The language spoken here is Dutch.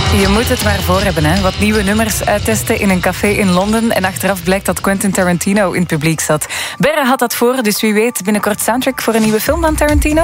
Je moet het maar voor hebben, hè. Wat nieuwe nummers uittesten in een café in Londen. En achteraf blijkt dat Quentin Tarantino in het publiek zat. Berre had dat voor, dus wie weet binnenkort soundtrack voor een nieuwe film van Tarantino.